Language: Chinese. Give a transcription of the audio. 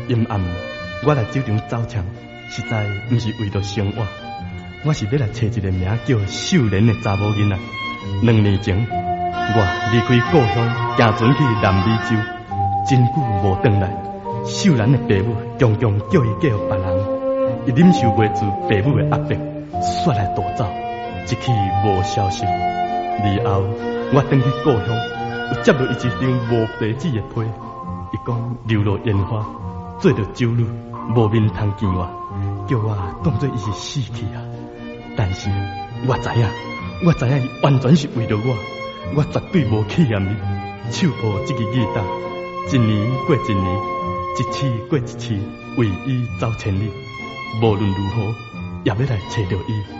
阴暗，我来酒场走场，实在不是为着生活，我是要来找一个名叫秀莲的查某囡仔。2年前，我离开故乡，行船去南美洲，真久无回来。秀兰的爸母常常叫伊嫁予别人，伊忍受袂住爸母的压迫，煞来逃走，一去无消息。然后我返去故乡，有接到伊一张无白纸的批，伊讲流落烟花，做着酒女，无面通见我，叫我当作伊是死去啊。但是我知影伊完全是为着我绝对无气嫌伊，手抱这个义大，一年过一年，一次过一次，为伊走千里，无论如何也要来找着伊。